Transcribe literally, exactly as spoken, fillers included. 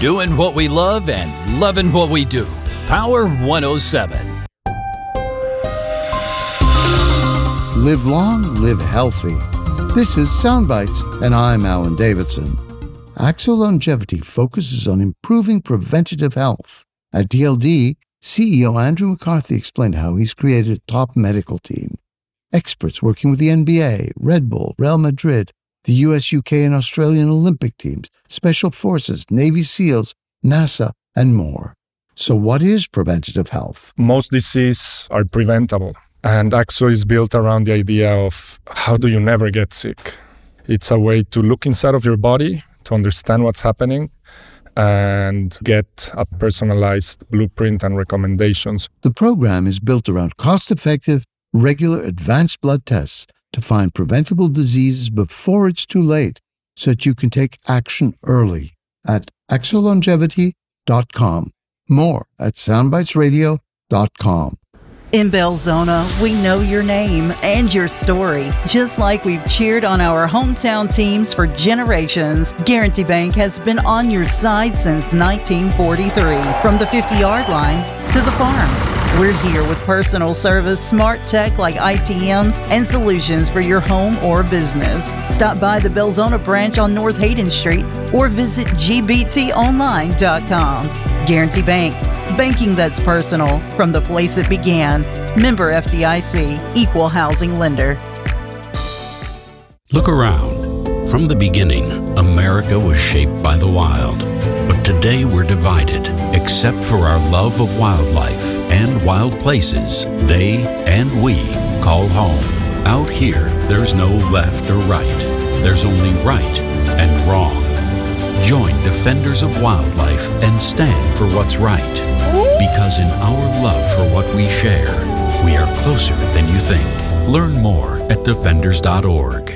Doing what we love and loving what we do. Power one oh seven. Live long, live healthy. This is Soundbites, and I'm Alan Davidson. Axo Longevity focuses on improving preventative health. At D L D, C E O Andrew McCarthy explained how he's created a top medical team. Experts working with the N B A, Red Bull, Real Madrid, the U S, U K, and Australian Olympic teams, Special Forces, Navy SEALs, NASA, and more. So what is preventative health? Most diseases are preventable. And Axo is built around the idea of how do you never get sick. It's a way to look inside of your body, to understand what's happening, and get a personalized blueprint and recommendations. The program is built around cost-effective, regular advanced blood tests to find preventable diseases before it's too late, so that you can take action early at axo longevity dot com. More at soundbites radio dot com. In Belzona, we know your name and your story. Just like we've cheered on our hometown teams for generations, Guarantee Bank has been on your side since nineteen forty-three. From the fifty-yard line to the farm, we're here with personal service, smart tech like I T Ms, and solutions for your home or business. Stop by the Belzona branch on North Hayden Street or visit g b t online dot com. Guarantee Bank. Banking that's personal from the place it began. Member F D I C, Equal Housing Lender. Look around. From the beginning, America was shaped by the wild. But today we're divided, except for our love of wildlife and wild places they and we call home. Out here, there's no left or right. There's only right and wrong. Join Defenders of Wildlife and stand for what's right. Because in our love for what we share, we are closer than you think. Learn more at defenders dot org.